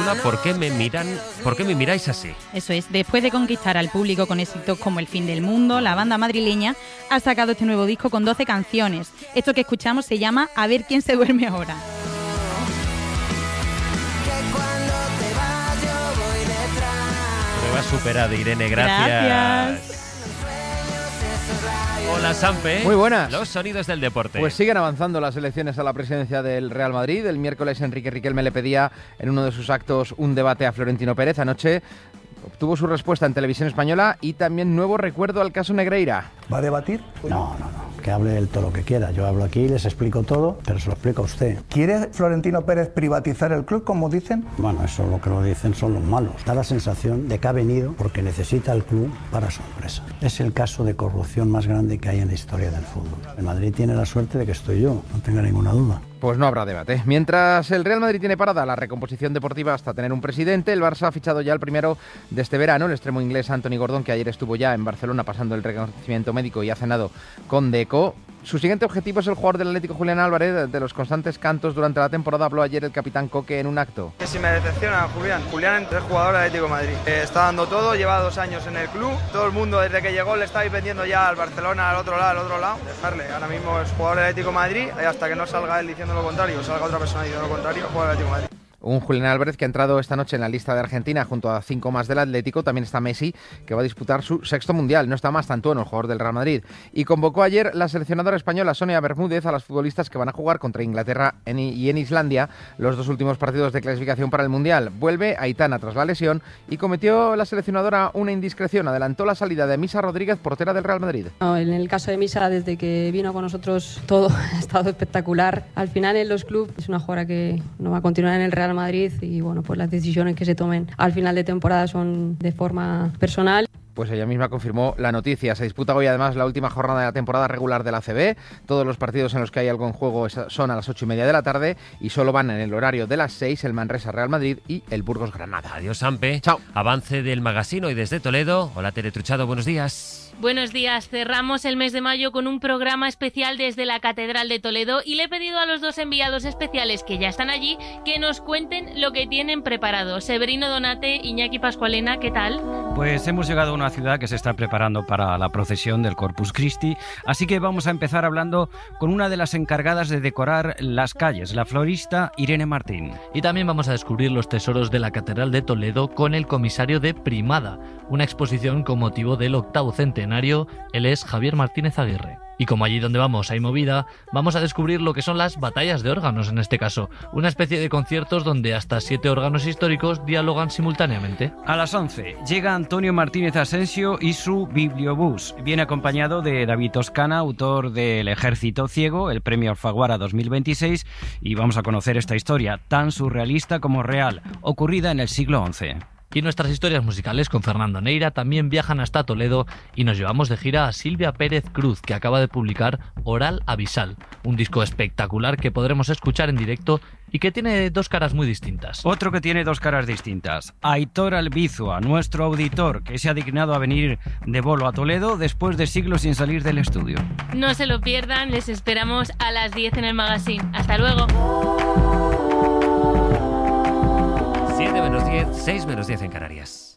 titula ¿Por qué me miráis así? Eso es, después de conquistar al público con éxitos como El fin del mundo, la banda madrileña ha sacado este nuevo disco con 12 canciones. Esto que escuchamos se llama A ver quién se duerme ahora. Prueba superada, Irene, gracias. Hola, Sampe. Muy buenas. Los sonidos del deporte. Pues siguen avanzando las elecciones a la presidencia del Real Madrid. El miércoles Enrique Riquelme le pedía en uno de sus actos un debate a Florentino Pérez. Anoche obtuvo su respuesta en Televisión Española y también nuevo recuerdo al caso Negreira. ¿Va a debatir? No. Que hable él todo lo que quiera. Yo hablo aquí, les explico todo, pero se lo explico a usted. ¿Quiere Florentino Pérez privatizar el club, como dicen? Bueno, eso lo que lo dicen son los malos. Da la sensación de que ha venido porque necesita el club para su empresa. Es el caso de corrupción más grande que hay en la historia del fútbol. El Madrid tiene la suerte de que estoy yo, no tenga ninguna duda. Pues no habrá debate. Mientras el Real Madrid tiene parada la recomposición deportiva hasta tener un presidente, el Barça ha fichado ya el primero de este verano, el extremo inglés Anthony Gordon, que ayer estuvo ya en Barcelona pasando el reconocimiento médico y ha cenado con Deco. Su siguiente objetivo es el jugador del Atlético Julián Álvarez. De los constantes cantos durante la temporada habló ayer el capitán Coque en un acto. Si me decepciona Julián es jugador del Atlético de Madrid. Está dando todo, lleva 2 años en el club. Todo el mundo desde que llegó le estáis vendiendo ya al Barcelona, al otro lado. Dejarle, ahora mismo es jugador del Atlético de Madrid y hasta que no salga él diciendo lo contrario, salga otra persona diciendo lo contrario, jugador del Atlético de Madrid. Un Julián Álvarez que ha entrado esta noche en la lista de Argentina junto a 5 más del Atlético. También está Messi, que va a disputar su 6º mundial. No está Mastantuono, el jugador del Real Madrid. Y convocó ayer la seleccionadora española Sonia Bermúdez a las futbolistas que van a jugar contra Inglaterra y en Islandia los 2 últimos partidos de clasificación para el mundial. Vuelve Aitana tras la lesión y cometió la seleccionadora una indiscreción. Adelantó la salida de Misa Rodríguez, portera del Real Madrid. No, en el caso de Misa, desde que vino con nosotros todo ha estado espectacular. Al final en los clubes es una jugadora que no va a continuar en el Real Madrid y bueno, pues las decisiones que se tomen al final de temporada son de forma personal. Pues ella misma confirmó la noticia. Se disputa hoy además la última jornada de la temporada regular de la ACB. Todos los partidos en los que hay algo en juego son a las 8:30 de la tarde y solo van en el horario de las 6 el Manresa Real Madrid y el Burgos Granada. Adiós, Sampe. Chao. Avance del Magazine y desde Toledo. Hola, Tere Truchado, buenos días. Buenos días. Cerramos el mes de mayo con un programa especial desde la Catedral de Toledo y le he pedido a los 2 enviados especiales que ya están allí que nos cuenten lo que tienen preparado. Severino Donate, Iñaki Pascualena, ¿qué tal? Pues hemos llegado a una ciudad que se está preparando para la procesión del Corpus Christi, así que vamos a empezar hablando con una de las encargadas de decorar las calles, la florista Irene Martín. Y también vamos a descubrir los tesoros de la Catedral de Toledo con el comisario de Primada, una exposición con motivo del 8º centenario. Él es Javier Martínez Aguirre. Y como allí donde vamos hay movida, vamos a descubrir lo que son las batallas de órganos en este caso, una especie de conciertos donde hasta 7 órganos históricos dialogan simultáneamente. A las 11 llega Antonio Martínez Asensio y su Bibliobús. Viene acompañado de David Toscana, autor del Ejército Ciego, el premio Alfaguara 2026, y vamos a conocer esta historia tan surrealista como real, ocurrida en el siglo XI. Y nuestras historias musicales con Fernando Neira también viajan hasta Toledo y nos llevamos de gira a Silvia Pérez Cruz, que acaba de publicar Oral Abisal, un disco espectacular que podremos escuchar en directo y que tiene 2 caras muy distintas. Otro que tiene 2 caras distintas, Aitor Albizua, nuestro auditor, que se ha dignado a venir de bolo a Toledo después de siglos sin salir del estudio. No se lo pierdan, les esperamos a las 10 en el Magazine. ¡Hasta luego! 7 menos 10, 6 menos 10 en Canarias.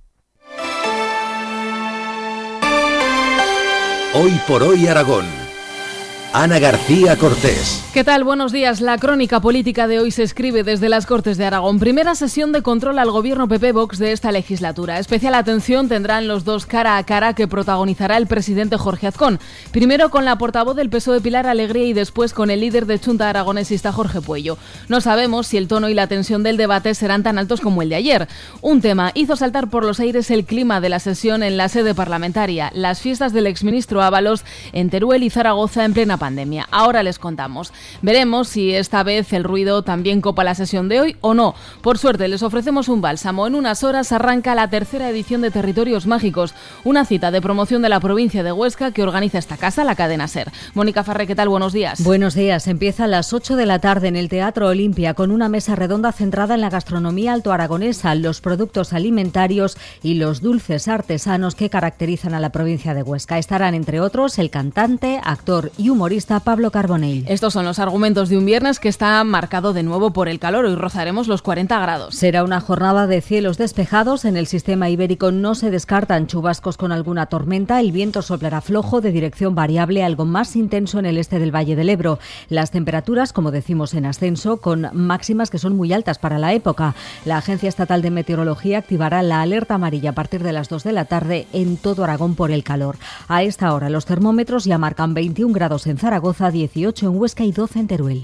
Hoy por hoy Aragón. Ana García Cortés. ¿Qué tal? Buenos días. La crónica política de hoy se escribe desde las Cortes de Aragón. Primera sesión de control al gobierno PP-Vox de esta legislatura. Especial atención tendrán los 2 cara a cara que protagonizará el presidente Jorge Azcón. Primero con la portavoz del PSOE Pilar Alegría y después con el líder de Chunta aragonesista Jorge Puello. No sabemos si el tono y la tensión del debate serán tan altos como el de ayer. Un tema hizo saltar por los aires el clima de la sesión en la sede parlamentaria. Las fiestas del exministro Ábalos en Teruel y Zaragoza en plena pandemia. Ahora les contamos. Veremos si esta vez el ruido también copa la sesión de hoy o no. Por suerte les ofrecemos un bálsamo. En unas horas arranca la 3ª edición de Territorios Mágicos, una cita de promoción de la provincia de Huesca que organiza esta casa, la cadena SER. Mónica Farré, ¿qué tal? Buenos días. Buenos días. Empieza a las 8 de la tarde en el Teatro Olimpia con una mesa redonda centrada en la gastronomía altoaragonesa, los productos alimentarios y los dulces artesanos que caracterizan a la provincia de Huesca. Estarán, entre otros, el cantante, actor y humorista laborista Pablo Carbonell. Estos son los argumentos de un viernes que está marcado de nuevo por el calor. Hoy rozaremos los 40 grados. Será una jornada de cielos despejados. En el sistema ibérico no se descartan chubascos con alguna tormenta. El viento soplará flojo de dirección variable, algo más intenso en el este del Valle del Ebro. Las temperaturas, como decimos, en ascenso, con máximas que son muy altas para la época. La Agencia Estatal de Meteorología activará la alerta amarilla a partir de las 2 de la tarde en todo Aragón por el calor. A esta hora los termómetros ya marcan 21 grados en Zaragoza, 18 en Huesca y 12 en Teruel.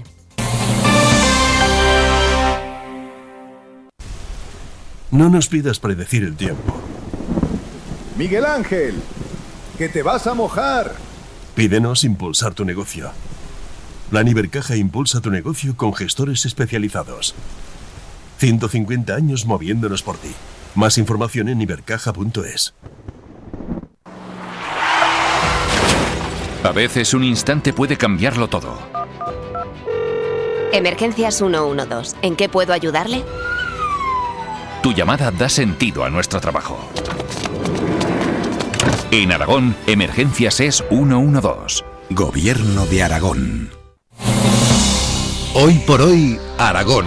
No nos pidas predecir el tiempo. Miguel Ángel, que te vas a mojar. Pídenos impulsar tu negocio. Plan Ibercaja impulsa tu negocio con gestores especializados. 150 años moviéndonos por ti. Más información en ibercaja.es. A veces un instante puede cambiarlo todo. Emergencias 112. ¿En qué puedo ayudarle? Tu llamada da sentido a nuestro trabajo. En Aragón, Emergencias es 112. Gobierno de Aragón. Hoy por hoy, Aragón.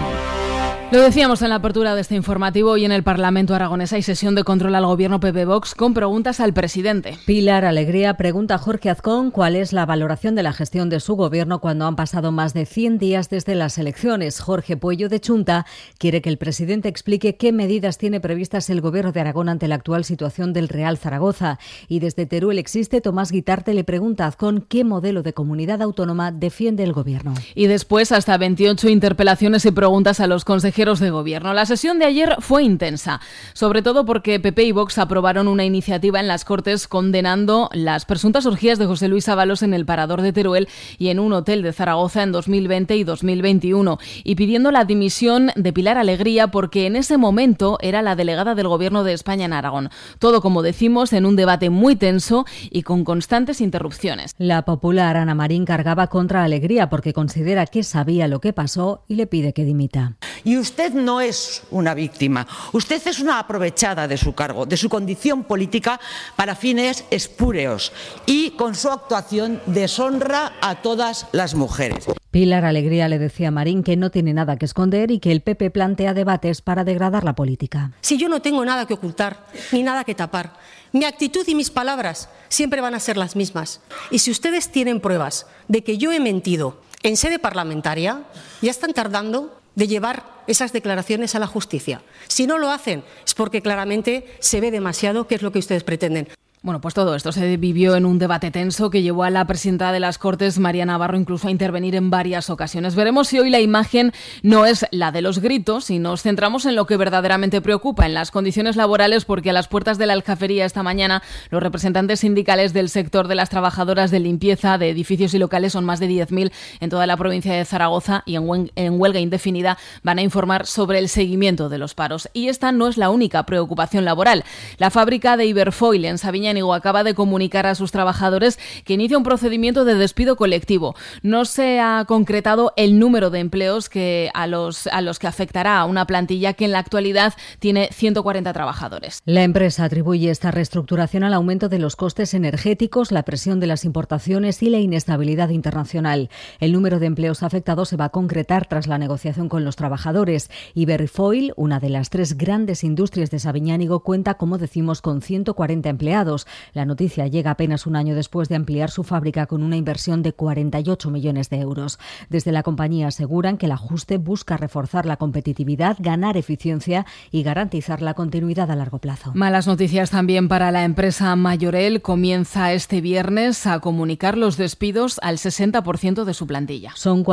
Lo decíamos en la apertura de este informativo, y en el Parlamento aragonés hay sesión de control al gobierno PP-Vox con preguntas al presidente. Pilar Alegría pregunta a Jorge Azcón cuál es la valoración de la gestión de su gobierno cuando han pasado más de 100 días desde las elecciones. Jorge Puello de Chunta quiere que el presidente explique qué medidas tiene previstas el gobierno de Aragón ante la actual situación del Real Zaragoza. Y desde Teruel Existe, Tomás Guitarte le pregunta a Azcón qué modelo de comunidad autónoma defiende el gobierno. Y después hasta 28 interpelaciones y preguntas a los consejeros de gobierno. La sesión de ayer fue intensa, sobre todo porque PP y Vox aprobaron una iniciativa en las Cortes condenando las presuntas orgías de José Luis Ábalos en el Parador de Teruel y en un hotel de Zaragoza en 2020 y 2021, y pidiendo la dimisión de Pilar Alegría porque en ese momento era la delegada del Gobierno de España en Aragón. Todo, como decimos, en un debate muy tenso y con constantes interrupciones. La popular Ana Marín cargaba contra Alegría porque considera que sabía lo que pasó y le pide que dimita. Y usted no es una víctima, usted es una aprovechada de su cargo, de su condición política para fines espúreos, y con su actuación deshonra a todas las mujeres. Pilar Alegría le decía a Marín que no tiene nada que esconder y que el PP plantea debates para degradar la política. Si yo no tengo nada que ocultar, ni nada que tapar, mi actitud y mis palabras siempre van a ser las mismas. Y si ustedes tienen pruebas de que yo he mentido en sede parlamentaria, ya están tardando de llevar esas declaraciones a la justicia. Si no lo hacen, es porque claramente se ve demasiado qué es lo que ustedes pretenden. Bueno, pues todo esto se vivió en un debate tenso que llevó a la presidenta de las Cortes, María Navarro, incluso a intervenir en varias ocasiones. Veremos si hoy la imagen no es la de los gritos y nos centramos en lo que verdaderamente preocupa, en las condiciones laborales, porque a las puertas de la Aljafería esta mañana los representantes sindicales del sector de las trabajadoras de limpieza de edificios y locales, son más de 10.000 en toda la provincia de Zaragoza, y en huelga indefinida van a informar sobre el seguimiento de los paros. Y esta no es la única preocupación laboral. La fábrica de Iberfoil en Sabiñánigo acaba de comunicar a sus trabajadores que inicia un procedimiento de despido colectivo. No se ha concretado el número de empleos a los que afectará a una plantilla que en la actualidad tiene 140 trabajadores. La empresa atribuye esta reestructuración al aumento de los costes energéticos, la presión de las importaciones y la inestabilidad internacional. El número de empleos afectados se va a concretar tras la negociación con los trabajadores. Iberfoil, una de las 3 grandes industrias de Sabiñánigo, cuenta, como decimos, con 140 empleados. La noticia llega apenas un año después de ampliar su fábrica con una inversión de 48 millones de euros. Desde la compañía aseguran que el ajuste busca reforzar la competitividad, ganar eficiencia y garantizar la continuidad a largo plazo. Malas noticias también para la empresa Mayorel. Comienza este viernes a comunicar los despidos al 60% de su plantilla. Son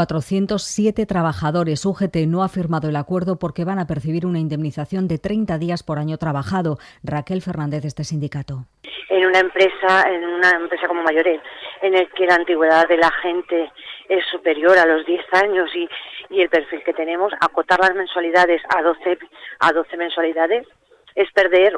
407 trabajadores. UGT no ha firmado el acuerdo porque van a percibir una indemnización de 30 días por año trabajado. Raquel Fernández, de este sindicato. En una empresa como Mayorel, en el que la antigüedad de la gente es superior a los 10 años y el perfil que tenemos, acotar las mensualidades a 12 mensualidades es perder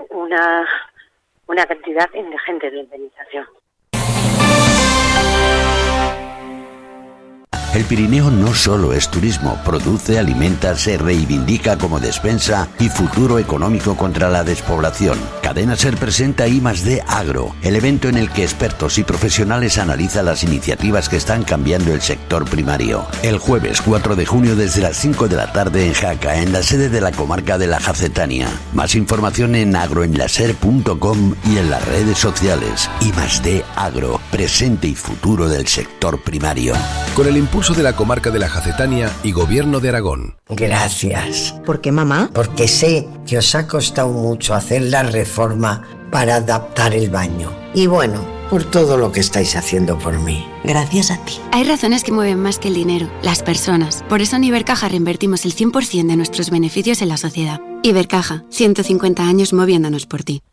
una cantidad ingente de indemnización. El Pirineo no solo es turismo, produce, alimenta, se reivindica como despensa y futuro económico contra la despoblación. Cadena SER presenta I+D Agro, el evento en el que expertos y profesionales analizan las iniciativas que están cambiando el sector primario. El jueves 4 de junio desde las 5 de la tarde en Jaca, en la sede de la comarca de la Jacetania. Más información en agroenlaser.com y en las redes sociales. I+D Agro, presente y futuro del sector primario. Con el impulso de la comarca de la Jacetania y Gobierno de Aragón. Gracias. ¿Por qué, mamá? Porque sé que os ha costado mucho hacer la reforma para adaptar el baño. Y bueno, por todo lo que estáis haciendo por mí. Gracias a ti. Hay razones que mueven más que el dinero, las personas. Por eso en Ibercaja reinvertimos el 100% de nuestros beneficios en la sociedad. Ibercaja, 150 años moviéndonos por ti.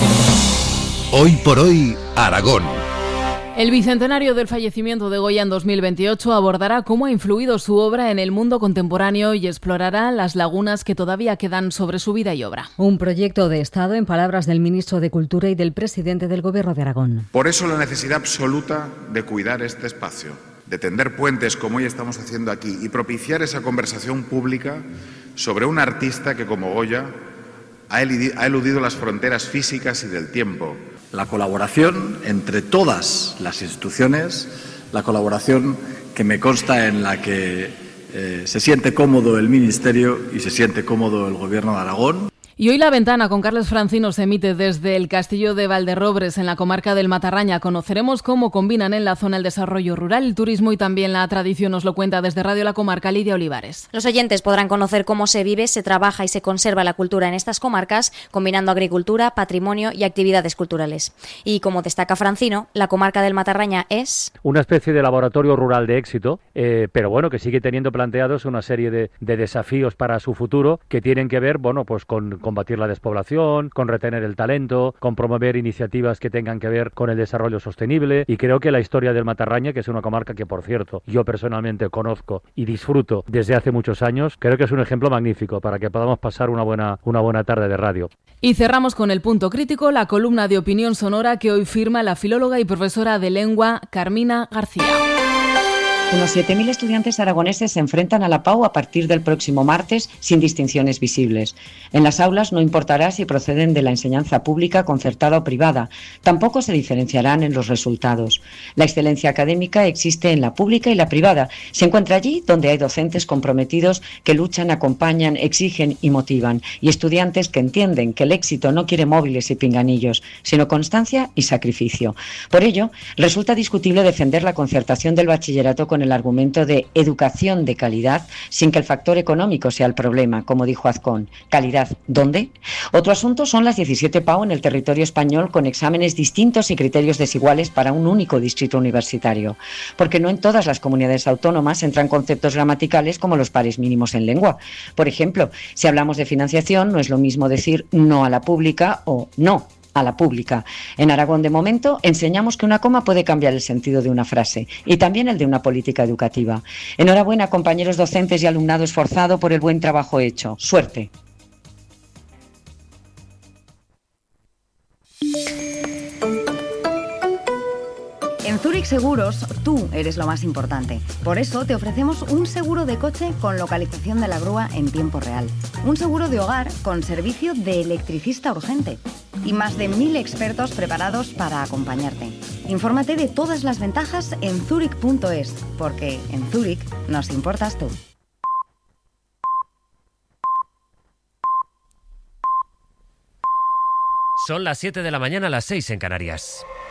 Hoy por hoy, Aragón. El bicentenario del fallecimiento de Goya en 2028 abordará cómo ha influido su obra en el mundo contemporáneo y explorará las lagunas que todavía quedan sobre su vida y obra. Un proyecto de Estado, en palabras del ministro de Cultura y del presidente del Gobierno de Aragón. Por eso la necesidad absoluta de cuidar este espacio, de tender puentes como hoy estamos haciendo aquí y propiciar esa conversación pública sobre un artista que, como Goya, ha eludido las fronteras físicas y del tiempo. La colaboración entre todas las instituciones, la colaboración que me consta en la que se siente cómodo el Ministerio y se siente cómodo el Gobierno de Aragón. Y hoy La Ventana con Carles Francino se emite desde el Castillo de Valderrobres en la comarca del Matarraña. Conoceremos cómo combinan en la zona el desarrollo rural, el turismo y también la tradición. Nos lo cuenta desde Radio La Comarca Lidia Olivares. Los oyentes podrán conocer cómo se vive, se trabaja y se conserva la cultura en estas comarcas, combinando agricultura, patrimonio y actividades culturales. Y como destaca Francino, la comarca del Matarraña es una especie de laboratorio rural de éxito, pero bueno, que sigue teniendo planteados una serie de desafíos para su futuro que tienen que ver, bueno, pues con combatir la despoblación, con retener el talento, con promover iniciativas que tengan que ver con el desarrollo sostenible. Y creo que la historia del Matarraña, que es una comarca que, por cierto, yo personalmente conozco y disfruto desde hace muchos años, creo que es un ejemplo magnífico para que podamos pasar una buena tarde de radio. Y cerramos con el punto crítico, la columna de opinión sonora que hoy firma la filóloga y profesora de lengua Carmina García. Unos 7.000 estudiantes aragoneses se enfrentan a la PAU a partir del próximo martes sin distinciones visibles. En las aulas no importará si proceden de la enseñanza pública, concertada o privada. Tampoco se diferenciarán en los resultados. La excelencia académica existe en la pública y la privada. Se encuentra allí donde hay docentes comprometidos que luchan, acompañan, exigen y motivan. Y estudiantes que entienden que el éxito no quiere móviles y pinganillos, sino constancia y sacrificio. Por ello, resulta discutible defender la concertación del bachillerato con el argumento de educación de calidad sin que el factor económico sea el problema, como dijo Azcón. ¿Calidad dónde? Otro asunto son las 17 PAU en el territorio español con exámenes distintos y criterios desiguales para un único distrito universitario. Porque no en todas las comunidades autónomas entran conceptos gramaticales como los pares mínimos en lengua. Por ejemplo, si hablamos de financiación, no es lo mismo decir no a la pública o no a la pública. En Aragón, de momento, enseñamos que una coma puede cambiar el sentido de una frase y también el de una política educativa. Enhorabuena, compañeros docentes y alumnado esforzado por el buen trabajo hecho. Suerte. En Zurich Seguros, tú eres lo más importante. Por eso te ofrecemos un seguro de coche con localización de la grúa en tiempo real. Un seguro de hogar con servicio de electricista urgente. Y más de 1.000 expertos preparados para acompañarte. Infórmate de todas las ventajas en zurich.es, porque en Zurich nos importas tú. Son las 7 de la mañana, las 6 en Canarias.